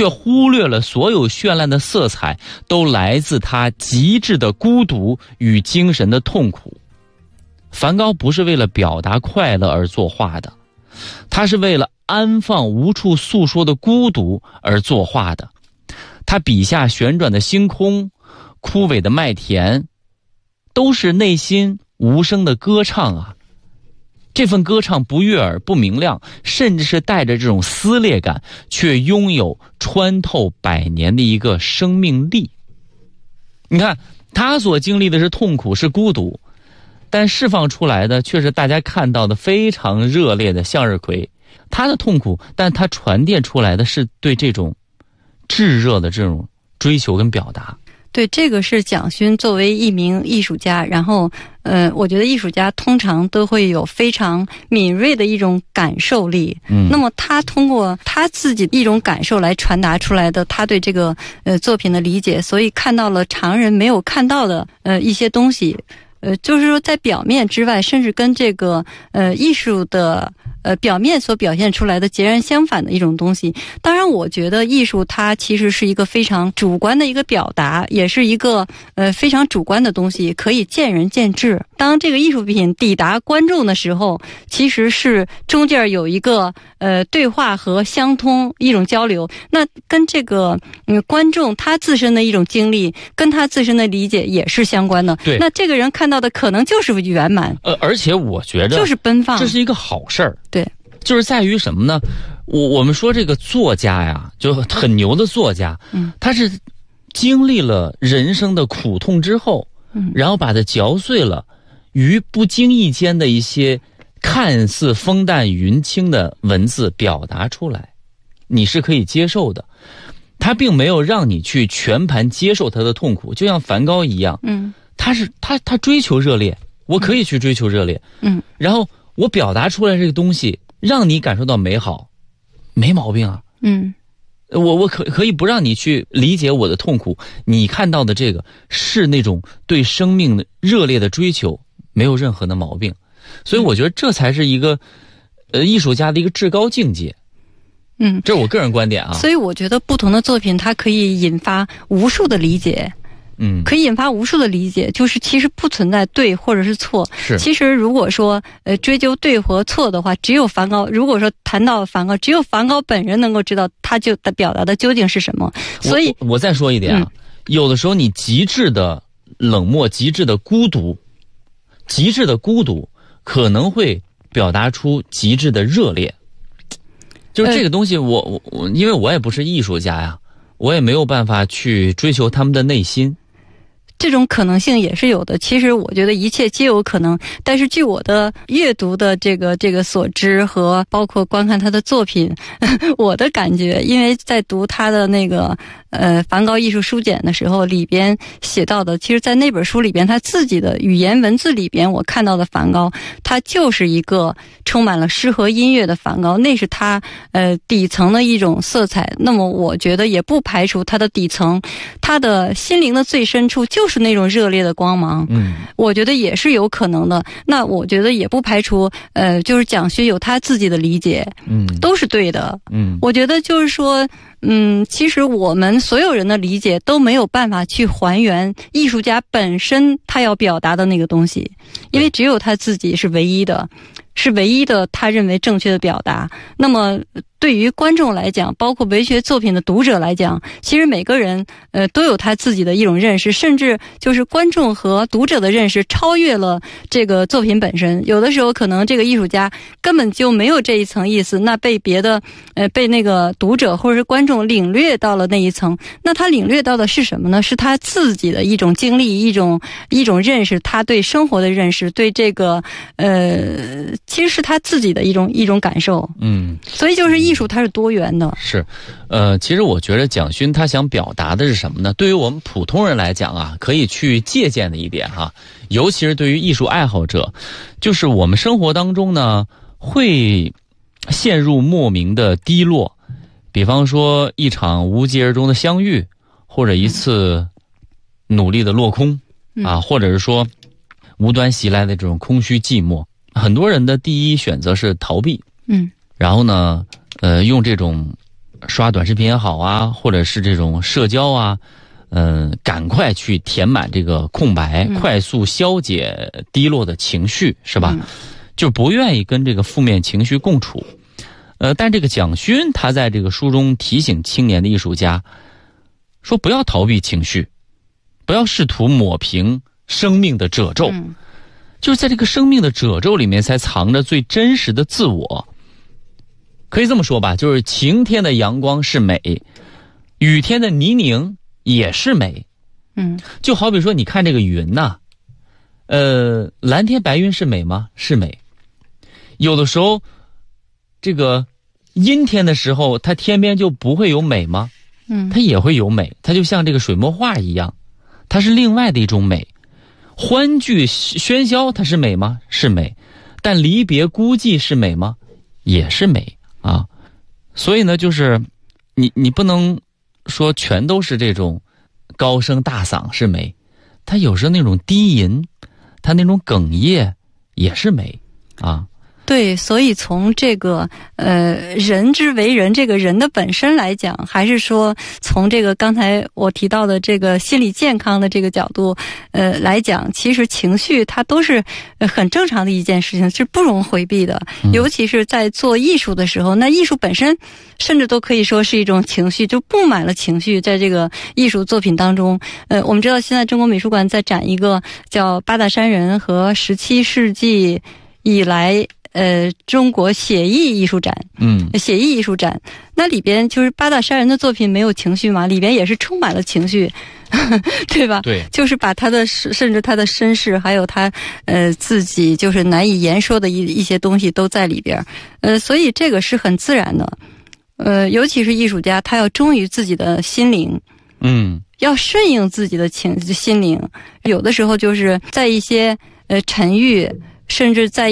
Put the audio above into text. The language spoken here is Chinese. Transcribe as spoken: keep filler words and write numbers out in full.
却忽略了所有绚烂的色彩都来自他极致的孤独与精神的痛苦。梵高不是为了表达快乐而作画的，他是为了安放无处诉说的孤独而作画的。他笔下旋转的星空、枯萎的麦田，都是内心无声的歌唱啊。这份歌唱不悦耳、不明亮，甚至是带着这种撕裂感，却拥有穿透百年的一个生命力。你看，他所经历的是痛苦，是孤独，但释放出来的却是大家看到的非常热烈的向日葵。他的痛苦，但他传递出来的是对这种炙热的这种追求跟表达。 对，这个是蒋勋作为一名艺术家，然后呃，我觉得艺术家通常都会有非常敏锐的一种感受力。嗯，那么他通过他自己一种感受来传达出来的他对这个呃作品的理解，所以看到了常人没有看到的呃一些东西。呃，就是说在表面之外，甚至跟这个呃艺术的呃表面所表现出来的截然相反的一种东西。当然我觉得艺术它其实是一个非常主观的一个表达，也是一个呃非常主观的东西，可以见仁见智。当这个艺术品抵达观众的时候，其实是中间有一个呃对话和相通，一种交流，那跟这个嗯观众他自身的一种经历跟他自身的理解也是相关的。 对， 那这个人看到的可能就是圆满， 呃，而且我觉得就是奔放， 这是一个好事儿。 对， 就是在于什么呢？我我们说这个作家呀，就很牛的作家，嗯，他是经历了人生的苦痛之后，嗯，然后把它嚼碎了，于不经意间的一些看似风淡云轻的文字表达出来，你是可以接受的。他并没有让你去全盘接受他的痛苦，就像梵高一样，嗯，他是他他追求热烈，我可以去追求热烈，嗯，然后我表达出来这个东西，让你感受到美好，没毛病啊，嗯，我我可可以不让你去理解我的痛苦，你看到的这个是那种对生命的热烈的追求，没有任何的毛病，所以我觉得这才是一个呃艺术家的一个至高境界。嗯，这是我个人观点啊。 所以我觉得不同的作品它可以引发无数的理解，嗯，可以引发无数的理解，就是其实不存在对或者是错。 是， 其实如果说呃追究对和错的话，只有梵高。如果说谈到梵高，只有梵高本人能够知道他就表达的究竟是什么。所以我，我再说一点啊，嗯，有的时候你极致的冷漠、极致的孤独、极致的孤独，可能会表达出极致的热烈。就是这个东西我，我我因为我也不是艺术家呀，我也没有办法去追求他们的内心。 这种可能性也是有的。其实我觉得一切皆有可能，但是据我的阅读的这个这个所知和包括观看他的作品，我的感觉，因为在读他的那个呃梵高艺术书简的时候，里边写到的，其实在那本书里边他自己的语言文字里边，我看到的梵高，他就是一个充满了诗和音乐的梵高，那是他呃底层的一种色彩。那么我觉得也不排除他的底层，他的心灵的最深处就是那种热烈的光芒，嗯，我觉得也是有可能的。那我觉得也不排除呃就是蒋勋有他自己的理解，嗯，都是对的，嗯，我觉得就是说嗯，其实我们所有人的理解都没有办法去还原艺术家本身他要表达的那个东西，因为只有他自己是唯一的，是唯一的他认为正确的表达。那么对于观众来讲，包括文学作品的读者来讲，其实每个人呃都有他自己的一种认识，甚至就是观众和读者的认识超越了这个作品本身。有的时候可能这个艺术家根本就没有这一层意思，那被别的呃被那个读者或者是观众领略到了那一层，那他领略到的是什么呢？是他自己的一种经历，一种一种认识，他对生活的认识，对这个呃其实是他自己的一种一种感受。嗯，所以就是艺术它是多元的。 是，呃，其实我觉得蒋勋他想表达的是什么呢？对于我们普通人来讲啊，可以去借鉴的一点哈，尤其是对于艺术爱好者，就是我们生活当中呢会陷入莫名的低落，比方说一场无疾而终的相遇，或者一次努力的落空，嗯，啊，或者是说无端袭来的这种空虚寂寞。很多人的第一选择是逃避，嗯，然后呢，呃，用这种刷短视频也好啊，或者是这种社交啊，嗯、呃，赶快去填满这个空白，嗯、快速消解低落的情绪，是吧？嗯、就不愿意跟这个负面情绪共处。呃，但这个蒋勋他在这个书中提醒青年的艺术家，说不要逃避情绪，不要试图抹平生命的褶皱，嗯、就是在这个生命的褶皱里面才藏着最真实的自我。可以这么说吧，就是晴天的阳光是美，雨天的泥泞也是美。嗯，就好比说你看这个云呐、啊，呃，蓝天白云是美吗？是美。有的时候这个阴天的时候，它天边就不会有美吗？嗯，它也会有美，它就像这个水墨画一样，它是另外的一种美。欢聚喧嚣它是美吗？是美。但离别孤寂是美吗？也是美啊。所以呢，就是你你不能说全都是这种高声大嗓是美，它有时候那种低吟，它那种哽咽也是美啊。 对，所以从这个呃人之为人，这个人的本身来讲，还是说从这个刚才我提到的这个心理健康的这个角度呃来讲，其实情绪它都是很正常的一件事情，是不容回避的。嗯、尤其是在做艺术的时候，那艺术本身甚至都可以说是一种情绪，就布满了情绪在这个艺术作品当中。呃，我们知道现在中国美术馆在展一个叫八大山人和十七世纪以来呃，中国写意艺术展，嗯，写意艺术展，那里边就是八大山人的作品没有情绪嘛，里边也是充满了情绪，对吧？ 对， 就是把他的甚至他的身世，还有他呃自己就是难以言说的一一些东西都在里边，呃，所以这个是很自然的，呃，尤其是艺术家，他要忠于自己的心灵，嗯，要顺应自己的情心灵，有的时候就是在一些呃沉郁，甚至在